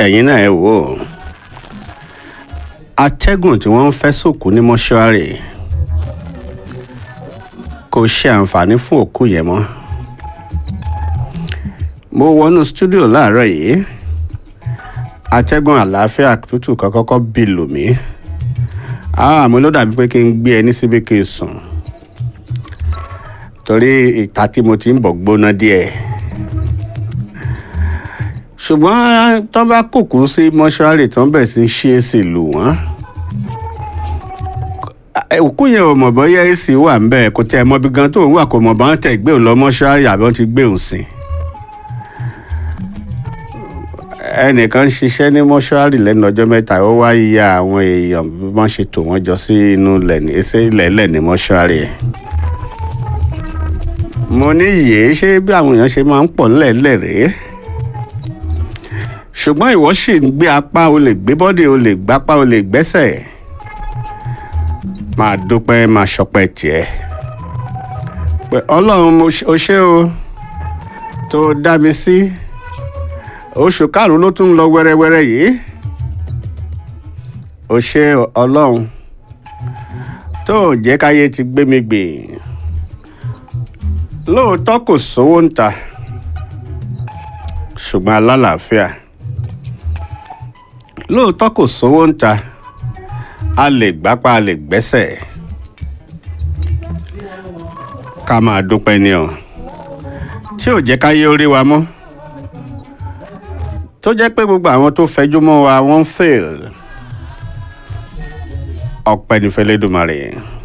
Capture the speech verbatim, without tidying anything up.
ẹ̀yin náà ẹ wò ó atẹ́gùn tí wọ́n ń fẹ́ sòkú ní mọ́ṣúárì kò ṣe àǹfààní fún òkú yẹn mọ́. mo wọnú stúdíò láàárọ̀ yìí atẹ́gùn àlàáfíà tútù kan kọ́kọ́ bí lù mí àmọ́ ló dàbí pé kí n gbé ẹni síbi kí n sùn torí ìta tí mo ti ń bọ̀ gbóná díẹ̀ ṣùgbọ́n tó bá kùkú sí mọ́ṣúárì tó ń bẹ̀ sí ṣí èsì lù wọ́n òkú yẹn ò mọ̀ bóyá èsì wà ń bẹ̀ kò tẹ́ ẹ mọ̀ bí gan tó ń wà kò mọ̀ bá ń tẹ̀ gbé òun lọ mọ́ṣúárì àbí wọ́n ti gbé òun sìn. ẹnìkan ṣiṣẹ́ ní mọ́ṣúárì lẹ́nu ọjọ́ mẹ́ta ó wá ya àwọn èèyàn bí wọ́n ṣe tò wọ́n jọ sí inú ilẹ̀ ní mọ́ṣúárì ẹ̀. mo ní yèé ṣé bí àwọn èèyàn ṣe máa ń pọ̀ ńlẹ̀ẹ́lẹ̀ rèé ṣùgbọ́n ìwọ sì ń gbé apá o lè gbé bọ́dì o lè gbápá o lè gbẹ́sẹ̀ máa dúpẹ́ máa ṣọpẹ́ tiẹ̀ pé ọlọ́run o ṣé o tó dá mi sí oṣù karùn-ún ló tún lọ wẹ́rẹ́wẹ́rẹ́ yìí o ṣé ọlọ́run tó jẹ́ káyé ti gbé mi gbè lóòótọ́ kò sówó ń ta ṣùgbọ́n alálàáfíà lóòótọ́ kò sówó ń ta a lè gbápá a lè gbẹ́sẹ̀ ká máa dúpẹ́ ni o tí ò jẹ́ káyé orí wa mọ́ tó jẹ́ pé gbogbo àwọn tó fẹjú mọ́ wa wọ́n fail ọpẹ́ ní fẹ́lẹ́dùmarè.